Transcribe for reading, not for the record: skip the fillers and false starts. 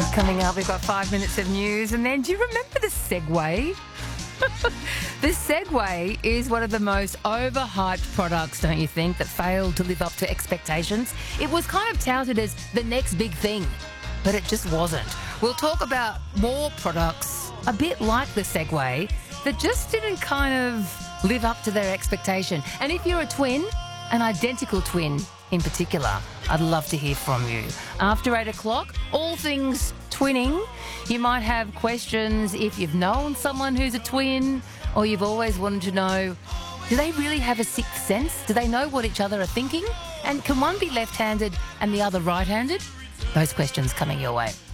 Coming up, we've got 5 minutes of news. And then, do you remember the Segway? The Segway is one of the most overhyped products, don't you think, that failed to live up to expectations? It was kind of touted as the next big thing, but it just wasn't. We'll talk about more products a bit like the Segway that just didn't kind of live up to their expectation. And if you're a twin, an identical twin in particular, I'd love to hear from you. After 8 o'clock, all things twinning. You might have questions if you've known someone who's a twin, or you've always wanted to know, do they really have a sixth sense? Do they know what each other are thinking? And can one be left-handed and the other right-handed? Those questions coming your way.